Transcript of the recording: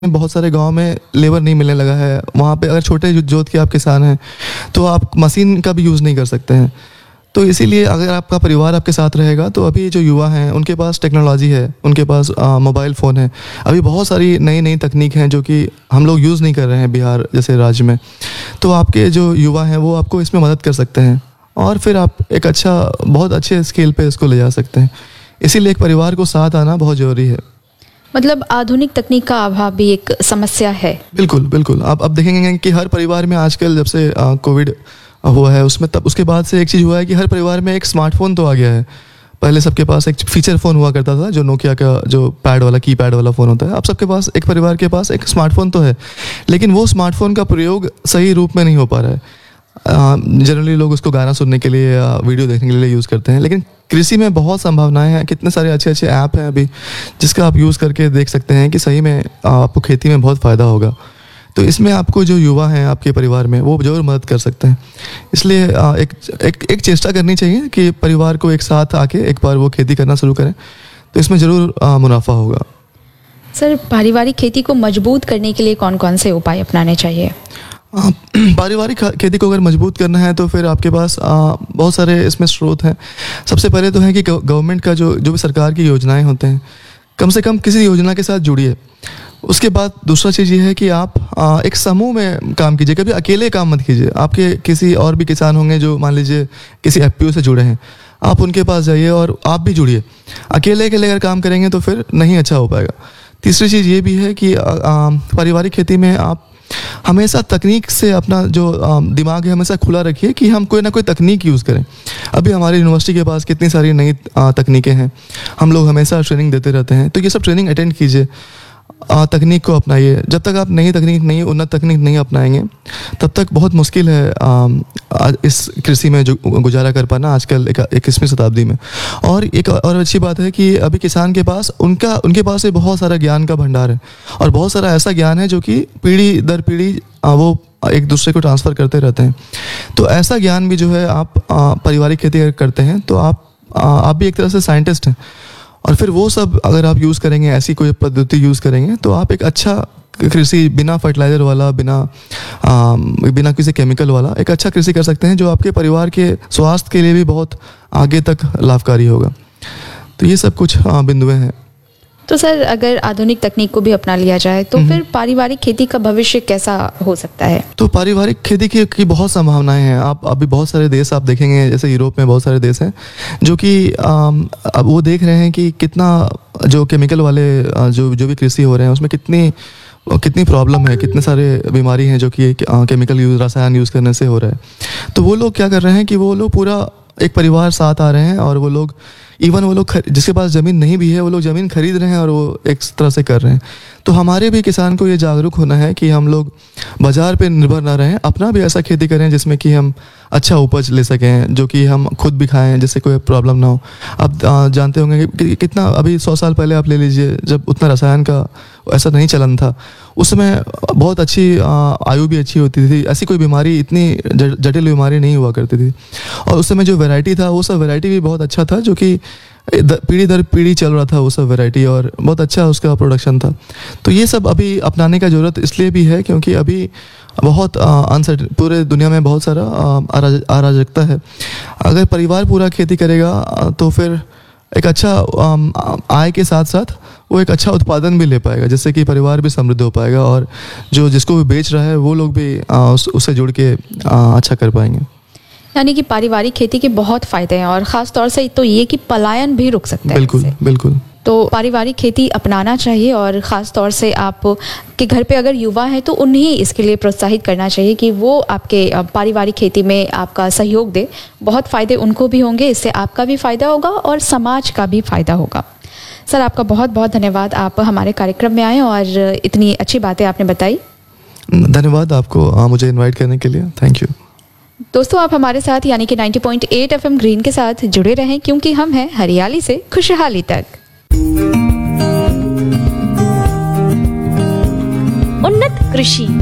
बहुत सारे गांव में लेबर नहीं मिलने लगा है। वहाँ पे अगर छोटे जोत के आप किसान हैं तो आप मशीन का भी यूज़ नहीं कर सकते हैं। तो इसीलिए अगर आपका परिवार आपके साथ रहेगा तो अभी जो युवा हैं उनके पास टेक्नोलॉजी है, उनके पास मोबाइल फ़ोन है। अभी बहुत सारी नई नई तकनीक हैं जो कि हम लोग यूज़ नहीं कर रहे हैं बिहार जैसे राज्य में। तो आपके जो युवा हैं वो आपको इसमें मदद कर सकते हैं और फिर आप एक बहुत अच्छे स्केल पे इसको ले जा सकते हैं। इसीलिए एक परिवार को साथ आना बहुत ज़रूरी है। मतलब आधुनिक तकनीक का अभाव भी एक समस्या है। बिल्कुल बिल्कुल। आप अब देखेंगे कि हर परिवार में आजकल जब से कोविड हुआ है उसके बाद से एक चीज़ हुआ है कि हर परिवार में एक स्मार्टफोन तो आ गया है। पहले सबके पास एक फीचर फ़ोन हुआ करता था जो नोकिया का जो कीपैड वाला फ़ोन होता है। अब सबके पास एक परिवार के पास एक स्मार्टफोन तो है, लेकिन वो स्मार्टफोन का प्रयोग सही रूप में नहीं हो पा रहा है। जनरली लोग उसको गाना सुनने के लिए या वीडियो देखने के लिए यूज़ करते हैं, लेकिन कृषि में बहुत संभावनाएं हैं। कितने सारे अच्छे अच्छे ऐप हैं अभी जिसका आप यूज़ करके देख सकते हैं कि सही में आपको खेती में बहुत फ़ायदा होगा। तो इसमें आपको जो युवा हैं आपके परिवार में वो ज़रूर मदद कर सकते हैं। इसलिए एक चेष्टा करनी चाहिए कि परिवार को एक साथ आके एक बार वो खेती करना शुरू करें, तो इसमें ज़रूर मुनाफा होगा। सर, पारिवारिक खेती को मजबूत करने के लिए कौन कौन से उपाय अपनाने चाहिए? पारिवारिक खेती को अगर मजबूत करना है तो फिर आपके पास बहुत सारे इसमें स्रोत हैं। सबसे पहले तो है कि गवर्नमेंट का जो भी सरकार की योजनाएं होते हैं, कम से कम किसी योजना के साथ जुड़िए। उसके बाद दूसरा चीज़ ये है कि आप एक समूह में काम कीजिए, कभी अकेले काम मत कीजिए। आपके किसी और भी किसान होंगे जो मान लीजिए किसी FPO से जुड़े हैं, आप उनके पास जाइए और आप भी जुड़िए। अकेले अगर काम करेंगे तो फिर नहीं अच्छा हो पाएगा। तीसरी चीज़ ये भी है कि पारिवारिक खेती में आप हमेशा तकनीक से अपना जो दिमाग है हमेशा खुला रखिए कि हम कोई ना कोई तकनीक यूज़ करें। अभी हमारी यूनिवर्सिटी के पास कितनी सारी नई तकनीकें हैं, हम लोग हमेशा ट्रेनिंग देते रहते हैं। तो ये सब ट्रेनिंग अटेंड कीजिए, तकनीक को अपनाइए। जब तक आप नई तकनीक नहीं उन्नत तकनीक नहीं अपनाएंगे तब तक बहुत मुश्किल है इस कृषि में जो गुजारा कर पाना आजकल 21वीं शताब्दी में। और एक और अच्छी बात है कि अभी किसान के पास उनके पास से बहुत सारा ज्ञान का भंडार है और बहुत सारा ऐसा ज्ञान है जो कि पीढ़ी दर पीढ़ी वो एक दूसरे को ट्रांसफ़र करते रहते हैं। तो ऐसा ज्ञान भी जो है आप पारिवारिक खेती अगर करते हैं तो आप भी एक तरह से साइंटिस्ट हैं। और फिर वो सब अगर आप यूज़ करेंगे, ऐसी कोई पद्धति यूज़ करेंगे तो आप एक अच्छा कृषि बिना फर्टिलाइज़र वाला, बिना किसी केमिकल वाला एक अच्छा कृषि कर सकते हैं जो आपके परिवार के स्वास्थ्य के लिए भी बहुत आगे तक लाभकारी होगा। तो ये सब कुछ बिंदुएं हैं। तो सर, अगर आधुनिक तकनीक को भी अपना लिया जाए तो फिर पारिवारिक खेती का भविष्य कैसा हो सकता है? तो पारिवारिक खेती की बहुत संभावनाएं हैं। आप अभी बहुत सारे देश आप देखेंगे, जैसे यूरोप में बहुत सारे देश हैं जो कि अब वो देख रहे हैं कि कितना जो केमिकल वाले जो भी कृषि हो रहे हैं उसमें कितनी प्रॉब्लम है, कितने सारे बीमारी हैं जो कि केमिकल रसायन यूज़ करने से हो रहा है। तो वो लोग क्या कर रहे हैं कि वो लोग पूरा एक परिवार साथ आ रहे हैं और वो लोग जिसके पास ज़मीन नहीं भी है वो लोग ज़मीन खरीद रहे हैं और वो एक तरह से कर रहे हैं। तो हमारे भी किसान को ये जागरूक होना है कि हम लोग बाज़ार पे निर्भर ना रहें, अपना भी ऐसा खेती करें जिसमें कि हम अच्छा उपज ले सकें, जो कि हम खुद भी खाएं, जिससे कोई प्रॉब्लम ना हो। आप जानते होंगे कि कितना अभी 100 साल पहले आप ले लीजिए, जब उतना रसायन का ऐसा नहीं चलन था, उस समय बहुत अच्छी आयु भी अच्छी होती थी। ऐसी कोई बीमारी, इतनी जटिल बीमारी नहीं हुआ करती थी। और उस समय जो वैरायटी था वो सब वैरायटी भी बहुत अच्छा था जो कि पीढ़ी दर पीढ़ी चल रहा था वो सब वैरायटी, और बहुत अच्छा उसका प्रोडक्शन था। तो ये सब अभी अपनाने का ज़रूरत इसलिए भी है क्योंकि अभी बहुत अनसर्टेन पूरे दुनिया में बहुत सारा अराजकता है। अगर परिवार पूरा खेती करेगा तो फिर एक अच्छा आय के साथ साथ वो एक अच्छा उत्पादन भी ले पाएगा, जिससे कि परिवार भी समृद्ध हो पाएगा और जिसको भी बेच रहा है वो लोग भी उससे जुड़ के अच्छा कर पाएंगे। यानी कि पारिवारिक खेती के बहुत फायदे हैं और ख़ास तौर से तो ये कि पलायन भी रुक सकता है। बिल्कुल बिल्कुल। तो पारिवारिक खेती अपनाना चाहिए और ख़ास तौर से आप के घर पे अगर युवा है तो उन्हें इसके लिए प्रोत्साहित करना चाहिए कि वो आपके पारिवारिक खेती में आपका सहयोग दे। बहुत फ़ायदे उनको भी होंगे, इससे आपका भी फ़ायदा होगा और समाज का भी फ़ायदा होगा। सर, आपका बहुत बहुत धन्यवाद, आप हमारे कार्यक्रम में आए और इतनी अच्छी बातें आपने बताई। धन्यवाद आपको मुझे इन्वाइट करने के लिए, थैंक यू। दोस्तों, आप हमारे साथ यानी कि 90.8 FM ग्रीन के साथ जुड़े रहें क्योंकि हम हैं हरियाली से खुशहाली तक। उन्नत कृषि